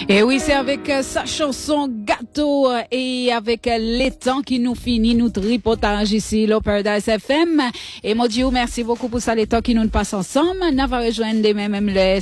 Et oui, c'est avec sa chanson Gâteau et avec les temps qui nous finit, nous tripotage ici, le Paradise FM. Et mon Dieu, merci beaucoup pour ça, les temps qui nous passent ensemble. Nous va rejoindre demain même